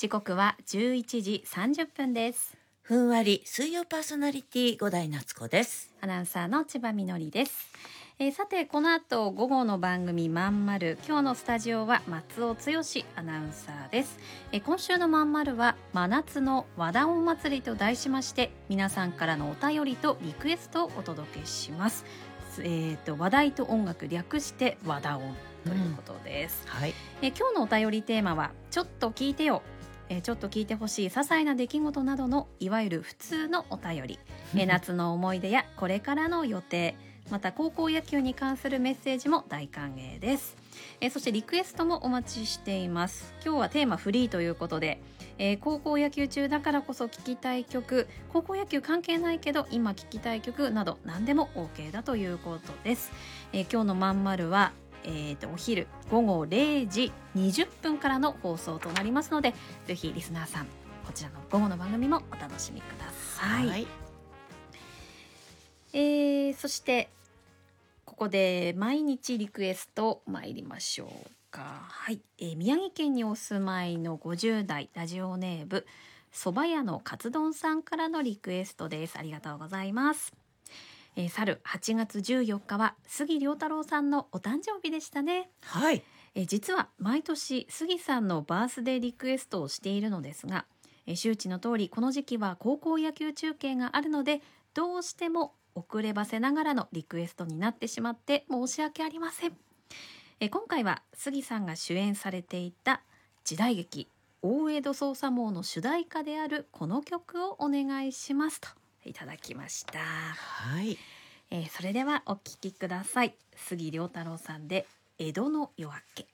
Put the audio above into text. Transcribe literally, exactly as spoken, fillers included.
時刻はじゅういちじさんじゅっぷんです。 ふんわり水曜パーソナリティ五代夏子です。 アナウンサーの千葉みのりです。えー、さてこの後午後の番組まんまる、今日のスタジオは松尾剛アナウンサーです。えー、今週のまんまるは真夏の和田音祭りと題しまして、皆さんからのお便りとリクエストをお届けします。えー、と話題と音楽略して和田音ということです。 うん、はい。 えー、今日のお便りテーマはちょっと聞いてよ、えー、ちょっと聞いてほしい些細な出来事などのいわゆる普通のお便り、えー、夏の思い出やこれからの予定、また高校野球に関するメッセージも大歓迎です。えー、そしてリクエストもお待ちしています。今日はテーマフリーということで、えー、高校野球中だからこそ聴きたい曲、高校野球関係ないけど今聴きたい曲など何でも OK だということです。えー、今日のまんまるはえー、とお昼ごごれいじにじゅっぷんからの放送となりますので、ぜひリスナーさんこちらの午後の番組もお楽しみください。はい、えー、そしてここで毎日リクエスト参りましょうか。はい、えー、宮城県にお住まいのごじゅう代ラジオネームそば屋のカツ丼さんからのリクエストです。ありがとうございます。えー、去るはちがつじゅうよっかは杉良太郎さんのお誕生日でしたね。 はい。 えー、実は毎年杉さんのバースデーリクエストをしているのですが、えー、周知の通りこの時期は高校野球中継があるので、どうしても遅ればせながらのリクエストになってしまって申し訳ありません。えー、今回は杉さんが主演されていた時代劇大江戸捜査網の主題歌であるこの曲をお願いしますといただきました。 はい。 えー、それではお聴きください。杉良太郎さんで江戸の夜明け。